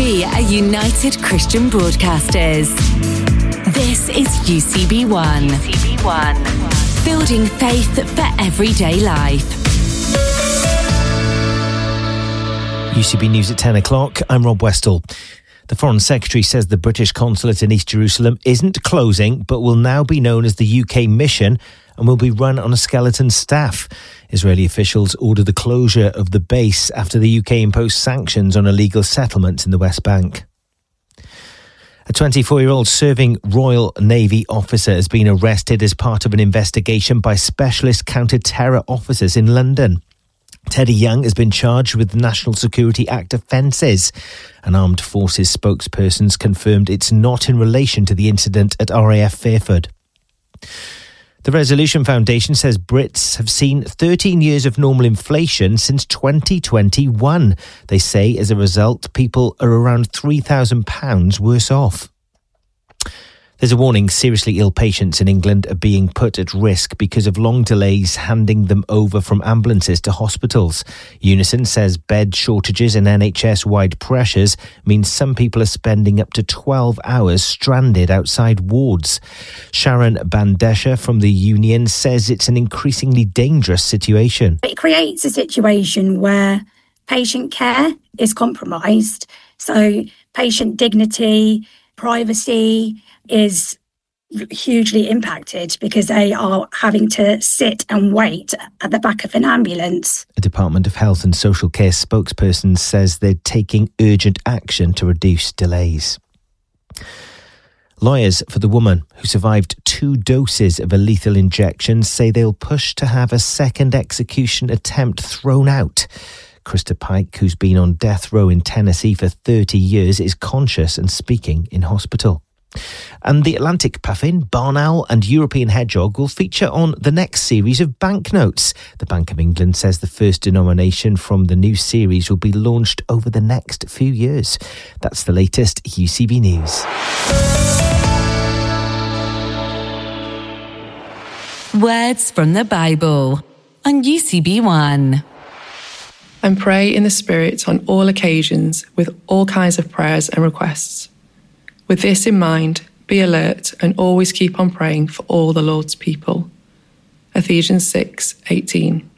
We are United Christian Broadcasters. This is UCB1. UCB1. Building faith for everyday life. UCB News at 10 o'clock. I'm Rob Westall. The Foreign Secretary says the British consulate in East Jerusalem isn't closing, but will now be known as the UK mission and will be run on a skeleton staff. Israeli officials ordered the closure of the base after the UK imposed sanctions on illegal settlements in the West Bank. A 24-year-old serving Royal Navy officer has been arrested as part of an investigation by specialist counter-terror officers in London. Teddy Young has been charged with National Security Act offences. An armed forces spokesperson confirmed it's not in relation to the incident at RAF Fairford. The Resolution Foundation says Brits have seen 13 years of normal inflation since 2021. They say as a result, people are around £3,000 worse off. There's a warning seriously ill patients in England are being put at risk because of long delays handing them over from ambulances to hospitals. Unison says bed shortages and NHS-wide pressures mean some people are spending up to 12 hours stranded outside wards. Sharon Bandesha from the union says it's an increasingly dangerous situation. It creates a situation where patient care is compromised, so patient dignity, privacy is hugely impacted because they are having to sit and wait at the back of an ambulance. A Department of Health and Social Care spokesperson says they're taking urgent action to reduce delays. Lawyers for the woman who survived 2 doses of a lethal injection say they'll push to have a second execution attempt thrown out. Krista Pike, who's been on death row in Tennessee for 30 years, is conscious and speaking in hospital. And the Atlantic puffin, barn owl and European hedgehog will feature on the next series of banknotes. The Bank of England says the first denomination from the new series will be launched over the next few years. That's the latest UCB News. Words from the Bible on UCB1. And pray in the Spirit on all occasions with all kinds of prayers and requests. With this in mind, be alert and always keep on praying for all the Lord's people. Ephesians 6:18.